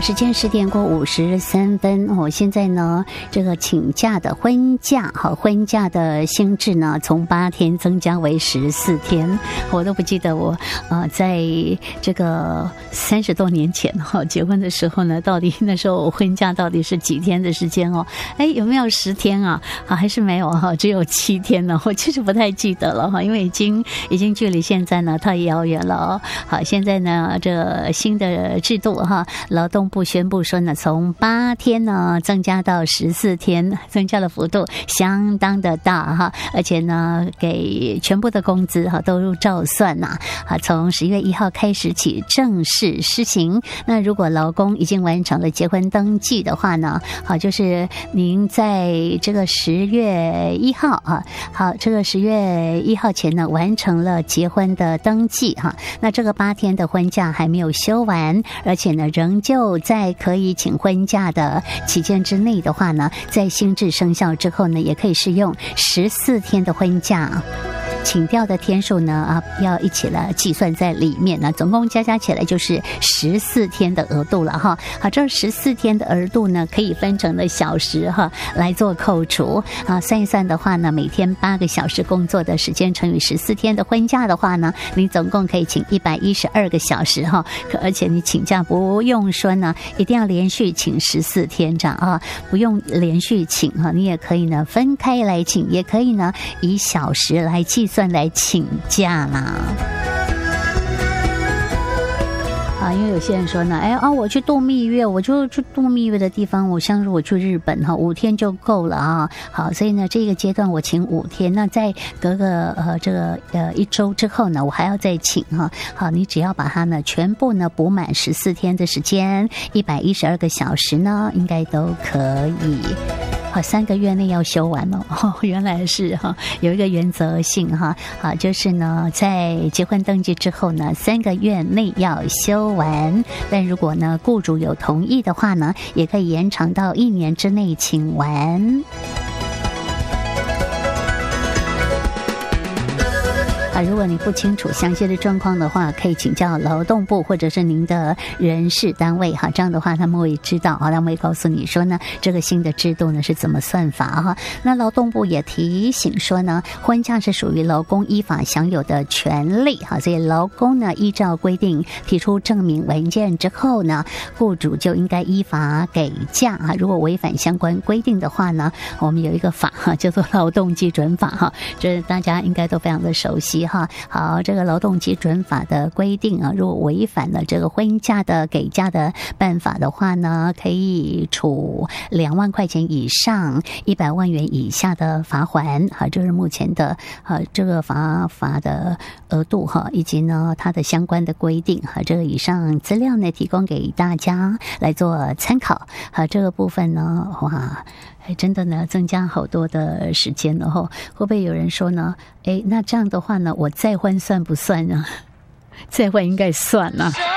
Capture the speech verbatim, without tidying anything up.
时间十点过五十三分哦，现在呢，这个请假的婚假哈，婚假的新制呢，从八天增加为十四天。我都不记得我呃，在这个三十多年前哈结婚的时候呢，到底那时候我婚假到底是几天的时间哦？哎，有没有十天啊？啊，还是没有哈，只有七天呢。我其实不太记得了哈，因为已经已经距离现在呢太遥远了哦。好，现在呢，这新的制度哈，劳动部宣布说呢，从八天呢增加到十四天，增加的幅度相当的大哈，而且呢，给全部的工资哈都照算呐啊，从十月一号开始起正式施行。那如果劳工已经完成了结婚登记的话呢，好，就是您在这个十月一号啊，好，这个十月一号前呢完成了结婚的登记哈，那这个八天的婚假还没有休完，而且呢，仍旧在可以请婚假的期间之内的话呢，在新制生效之后呢，也可以适用十四天的婚假。请调的天数呢啊，要一起来计算在里面呢，总共加加起来就是十四天的额度了哈。好，这十四天的额度呢，可以分成了小时哈来做扣除啊，算一算的话呢，每天八个小时工作的时间乘以十四天的婚假的话呢，你总共可以请一百一十二个小时哈。可而且你请假不用说呢，一定要连续请十四天这样啊，不用连续请哈，你也可以呢分开来请，也可以呢以小时来计算。算来请假啦。啊，因为有些人说呢，哎啊，我去度蜜月，我就去度蜜月的地方，我像是我去日本哈，五天就够了啊。好，所以呢，这个阶段我请五天，那在隔个呃这个呃一周之后呢，我还要再请哈。好，你只要把它呢全部呢补满十四天的时间，一百一十二个小时呢，应该都可以。好，三个月内要修完了哦，原来是哈有一个原则性哈，好，就是呢在结婚登记之后呢，三个月内要修完，但如果呢雇主有同意的话呢，也可以延长到一年之内请完。啊，如果你不清楚详细的状况的话，可以请教劳动部或者是您的人事单位哈，这样的话他们会知道啊，他们会告诉你说呢，这个新的制度呢是怎么算法哈。那劳动部也提醒说呢，婚假是属于劳工依法享有的权利哈，所以劳工呢依照规定提出证明文件之后呢，雇主就应该依法给假啊。如果违反相关规定的话呢，我们有一个法哈，叫做劳动基准法哈，这大家应该都非常的熟悉。哈，好，这个劳动基准法的规定啊，如果违反了这个婚假的给假的办法的话呢，可以处两万块钱以上一百万元以下的罚款。好，这是目前的呃这个罚罚的额度哈，以及呢它的相关的规定哈。这个以上资料呢提供给大家来做参考。好，这个部分呢，哇。哎，真的呢，增加好多的时间了哈。会不会有人说呢？哎，那这样的话呢，我再婚算不算呢？再婚应该算了。